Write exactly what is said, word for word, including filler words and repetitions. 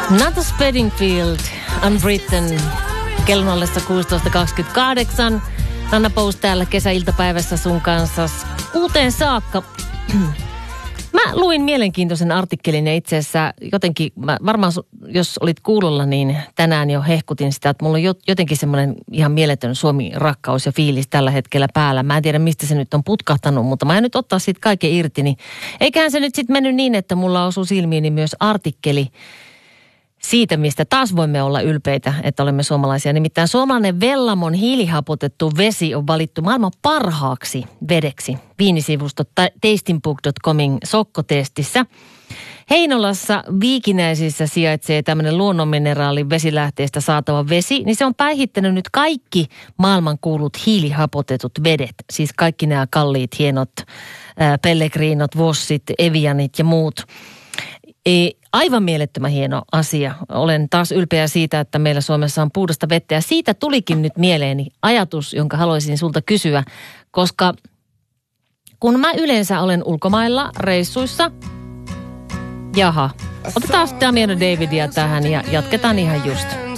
Natas Bedingfield, Unwritten, kellon ollessa kuusitoista kaksikymmentäkahdeksan. Anna Pous täällä kesäiltapäivässä sun kanssa uuteen saakka. Mä luin mielenkiintoisen artikkelin ja itse asiassa jotenkin, mä varmaan jos olit kuulolla, niin tänään jo hehkutin sitä, että mulla on jotenkin semmoinen ihan mieletön Suomi-rakkaus ja fiilis tällä hetkellä päällä. Mä en tiedä, mistä se nyt on putkahtanut, mutta mä en nyt ottaa siitä kaiken irti. Niin eiköhän se nyt sitten mennyt niin, että mulla osui silmiini myös artikkeli siitä, mistä taas voimme olla ylpeitä, että olemme suomalaisia. Nimittäin suomalainen Vellamon hiilihapotettu vesi on valittu maailman parhaaksi vedeksi viinisivusto tastingbook piste comin sokkotestissä. Heinolassa Viikinäisissä sijaitsee tämmöinen luonnonmineraalin vesilähteestä saatava vesi, niin se on päihittänyt nyt kaikki maailmankuulut hiilihapotetut vedet. Siis kaikki nämä kalliit, hienot ää, pellegrinot, vossit, evianit ja muut. Ei, aivan mielettömän hieno asia. Olen taas ylpeä siitä, että meillä Suomessa on puhdasta vettä. Ja siitä tulikin nyt mieleeni ajatus, jonka haluaisin sulta kysyä. Koska kun mä yleensä olen ulkomailla reissuissa, jaha, otetaan Damiano Davidia tähän ja jatketaan ihan just.